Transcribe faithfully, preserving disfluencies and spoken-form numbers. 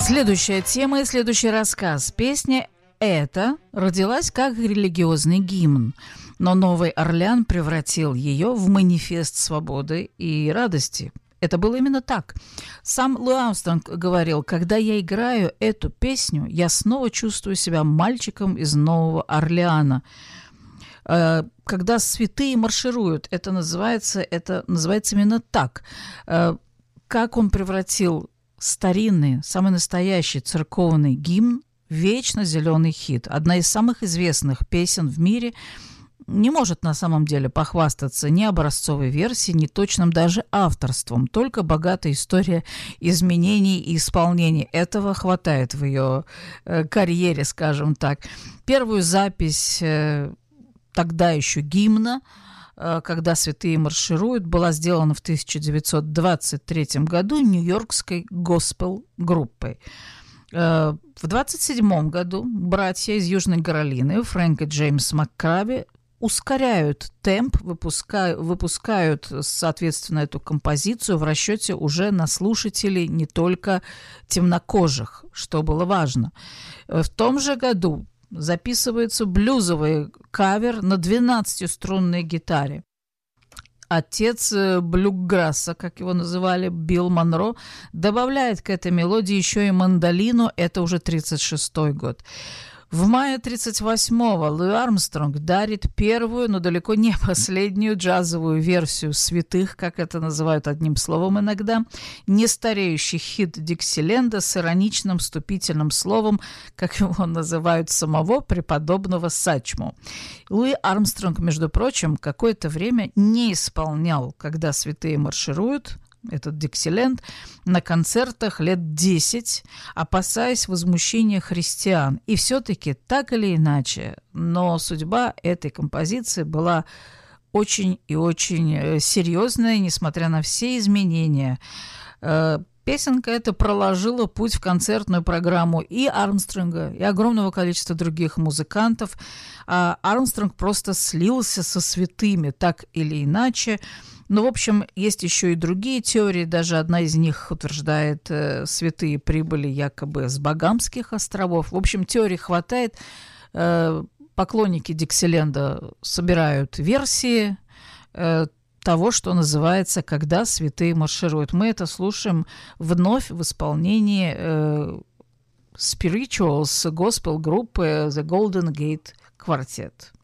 Следующая тема и следующий рассказ. Песня эта родилась как религиозный гимн, но Новый Орлеан превратил ее в манифест свободы и радости. Это было именно так. Сам Луи Армстронг говорил: когда я играю эту песню, я снова чувствую себя мальчиком из Нового Орлеана. Когда святые маршируют, это называется, это называется именно так. Как он превратил старинный, самый настоящий церковный гимн в вечно зеленый хит. Одна из самых известных песен в мире, не может на самом деле похвастаться ни образцовой версией, ни точным даже авторством, только богатая история изменений и исполнений. Этого хватает в ее э, карьере, скажем так. Первую запись э, тогда еще гимна, э, когда святые маршируют, была сделана в тысяча девятьсот двадцать третьем году нью-йоркской госпел-группой. Э, в двадцать седьмом году братья из Южной Каролины, Фрэнк и Джеймс Маккраби, ускоряют темп, выпускают, выпускают, соответственно, эту композицию в расчете уже на слушателей не только темнокожих, что было важно. В том же году записывается блюзовый кавер на двенадцатиструнной гитаре. Отец блюграсса, как его называли, Билл Монро, добавляет к этой мелодии еще и мандолину, это уже тридцать шестой год. В мае тридцать восьмого Луи Армстронг дарит первую, но далеко не последнюю джазовую версию «Святых», как это называют одним словом иногда, нестареющий хит Диксиленда с ироничным вступительным словом, как его называют, самого преподобного Сачмо. Луи Армстронг, между прочим, какое-то время не исполнял «Когда святые маршируют», этот Диксиленд, на концертах лет десять, опасаясь возмущения христиан. И все-таки, так или иначе, но судьба этой композиции была очень и очень серьезная, несмотря на все изменения. Песенка эта проложила путь в концертную программу и Армстронга, и огромного количества других музыкантов. А Армстронг просто слился со святыми, так или иначе. Но, в общем, есть еще и другие теории. Даже одна из них утверждает, э, святые прибыли якобы с Багамских островов. В общем, теорий хватает. Э, поклонники Диксиленда собирают версии э, того, что называется «Когда святые маршируют». Мы это слушаем вновь в исполнении э, Spirituals, госпел-группы The Golden Gate Quartet.